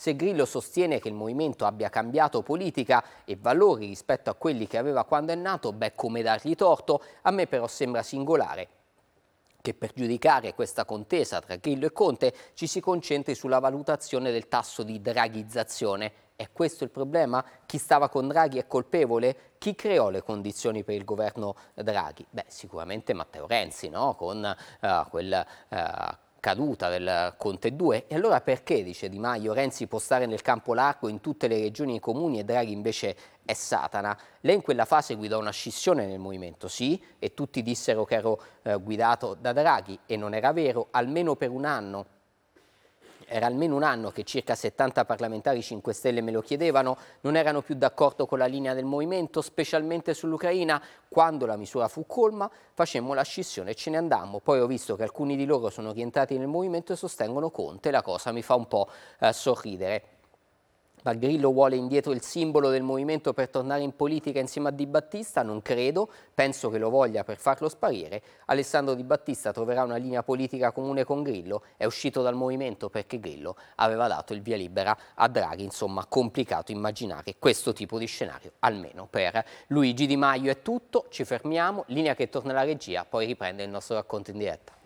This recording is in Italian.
Se Grillo sostiene che il movimento abbia cambiato politica e valori rispetto a quelli che aveva quando è nato, beh, come dargli torto? A me però sembra singolare che per giudicare questa contesa tra Grillo e Conte ci si concentri sulla valutazione del tasso di draghizzazione. È questo il problema? Chi stava con Draghi è colpevole? Chi creò le condizioni per il governo Draghi? Beh, sicuramente Matteo Renzi, no? Con quel caduta del Conte 2. E allora perché, dice Di Maio, Renzi può stare nel campo largo in tutte le regioni e i comuni e Draghi invece è Satana? Lei in quella fase guidò una scissione nel movimento, sì, e tutti dissero che ero guidato da Draghi e non era vero, almeno per un anno. Era almeno un anno che circa 70 parlamentari 5 Stelle me lo chiedevano, non erano più d'accordo con la linea del movimento, specialmente sull'Ucraina. Quando la misura fu colma, facemmo la scissione e ce ne andammo. Poi ho visto che alcuni di loro sono rientrati nel movimento e sostengono Conte, la cosa mi fa un po' sorridere. Ma Grillo vuole indietro il simbolo del movimento per tornare in politica insieme a Di Battista? Non credo, penso che lo voglia per farlo sparire. Alessandro Di Battista troverà una linea politica comune con Grillo, è uscito dal movimento perché Grillo aveva dato il via libera a Draghi, insomma complicato immaginare questo tipo di scenario, almeno per Luigi Di Maio è tutto, ci fermiamo, linea che torna alla regia, poi riprende il nostro racconto in diretta.